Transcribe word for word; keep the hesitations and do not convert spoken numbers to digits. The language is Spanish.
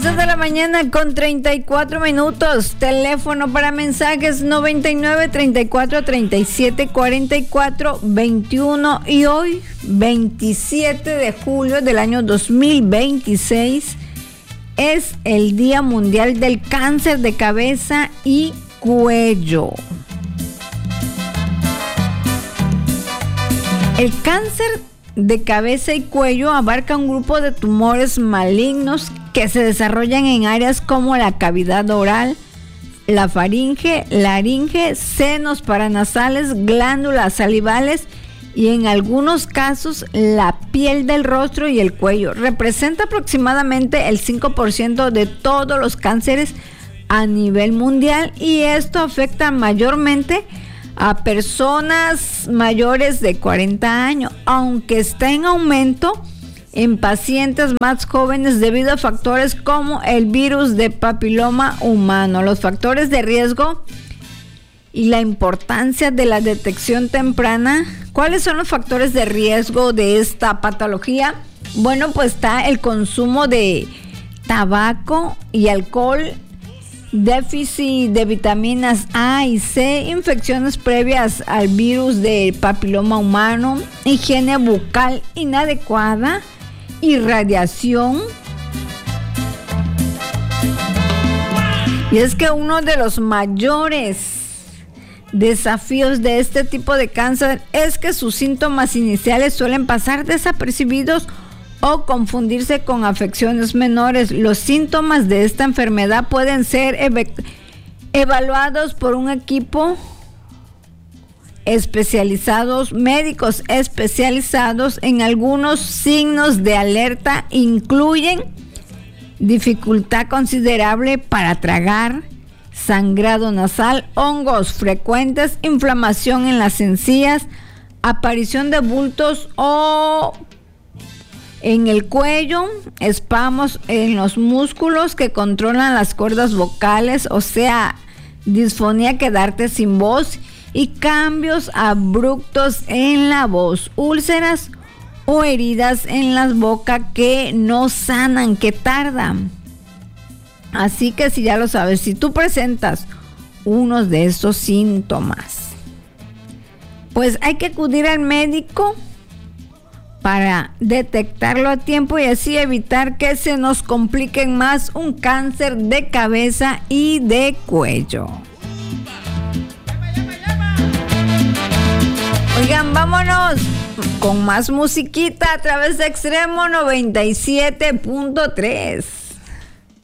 once de la mañana con treinta y cuatro minutos. Teléfono para mensajes noventa y nueve, treinta y cuatro, treinta y siete, cuarenta y cuatro, veintiuno. Y hoy, veintisiete de julio del año dos mil veintiséis, es el Día Mundial del Cáncer de Cabeza y Cuello. El cáncer de cabeza y cuello abarca un grupo de tumores malignos que se desarrollan en áreas como la cavidad oral, la faringe, laringe, senos paranasales, glándulas salivales y en algunos casos la piel del rostro y el cuello. Representa aproximadamente el cinco por ciento de todos los cánceres a nivel mundial y esto afecta mayormente a personas mayores de cuarenta años, aunque está en aumento en pacientes más jóvenes debido a factores como el virus de papiloma humano. Los factores de riesgo y la importancia de la detección temprana. ¿Cuáles son los factores de riesgo de esta patología? Bueno, pues está el consumo de tabaco y alcohol, déficit de vitaminas A y C, infecciones previas al virus del papiloma humano, higiene bucal inadecuada, irradiación. Y es que uno de los mayores desafíos de este tipo de cáncer es que sus síntomas iniciales suelen pasar desapercibidos o confundirse con afecciones menores. Los síntomas de esta enfermedad pueden ser ev- evaluados por un equipo especializados, médicos especializados. En algunos signos de alerta incluyen dificultad considerable para tragar, sangrado nasal, hongos frecuentes, inflamación en las encías, aparición de bultos o en el cuello, espasmos en los músculos que controlan las cuerdas vocales, o sea, disfonía, quedarte sin voz y cambios abruptos en la voz, úlceras o heridas en la boca que no sanan, que tardan. Así que si ya lo sabes, si tú presentas unos de estos síntomas, pues hay que acudir al médico para detectarlo a tiempo y así evitar que se nos compliquen más un cáncer de cabeza y de cuello. Oigan, vámonos con más musiquita a través de Extremo noventa y siete punto tres.